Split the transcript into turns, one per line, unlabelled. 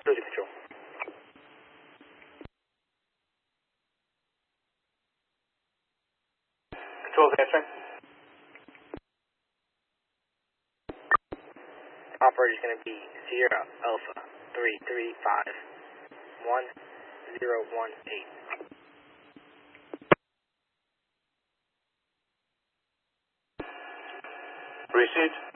Cruising control. Control's answering. Operator's going to be Sierra Alpha 3351018.
Received.